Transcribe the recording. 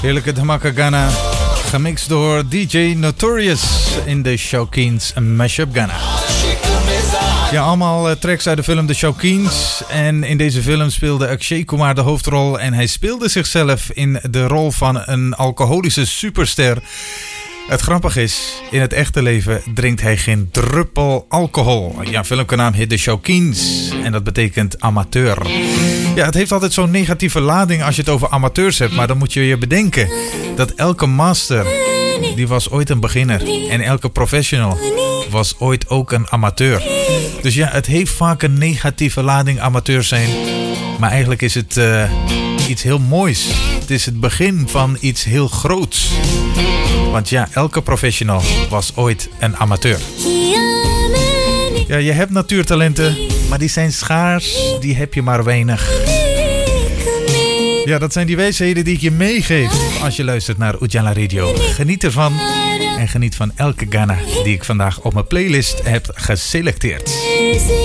Heerlijke Dhamaka Ghana, gemixt door DJ Notorious in de Showkeens Mashup Ghana. Ja, allemaal tracks uit de film The Showkeens. En in deze film speelde Akshay Kumar de hoofdrol. En hij speelde zichzelf in de rol van een alcoholische superster. Het grappige is, in het echte leven drinkt hij geen druppel alcohol. Ja, filmkanaal heet The Showkeens en dat betekent amateur. Ja, het heeft altijd zo'n negatieve lading als je het over amateurs hebt. Maar dan moet je je bedenken dat elke master, die was ooit een beginner. En elke professional was ooit ook een amateur. Dus ja, het heeft vaak een negatieve lading amateur zijn. Maar eigenlijk is het iets heel moois. Het is het begin van iets heel groots. Want ja, elke professional was ooit een amateur. Ja, je hebt natuurtalenten, maar die zijn schaars. Die heb je maar weinig. Ja, dat zijn die wijsheden die ik je meegeef als je luistert naar Ujala Radio. Geniet ervan en geniet van elke Ghana die ik vandaag op mijn playlist heb geselecteerd.